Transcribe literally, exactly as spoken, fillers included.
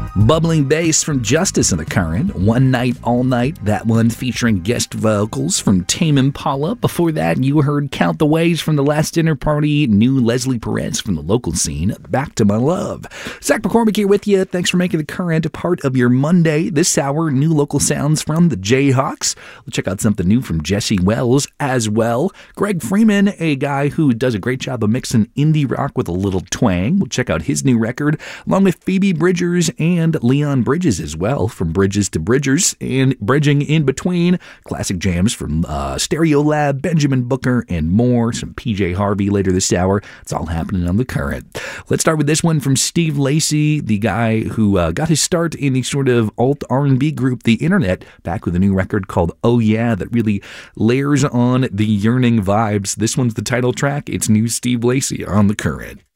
Bubbling Bass from Justice in the Current. One Night, All Night. That one featuring guest vocals from Tame Impala. Before that, you heard Count the Ways from The Last Dinner Party. New Leslie Perez from the local scene. Back to My Love. Zach McCormick here with you. Thanks for making the Current a part of your Monday. This hour, new local sounds from the Jayhawks. We'll check out something new from Jesse Wells as well. Greg Freeman, a guy who does a great job of mixing indie rock with a little twang. We'll check out his new record, along with Phoebe Bridgers and Leon Bridges as well, from Bridges to Bridgers, and bridging in between, classic jams from uh, Stereolab, Benjamin Booker, and more. Some P J Harvey later this hour. It's all happening on the Current. Let's start with this one from Steve Lacy, the guy who uh, got his start in the sort of alt R and B group The Internet, back with a new record called Oh Yeah, that really layers on the yearning vibes. This one's the title track. It's new Steve Lacy on the Current.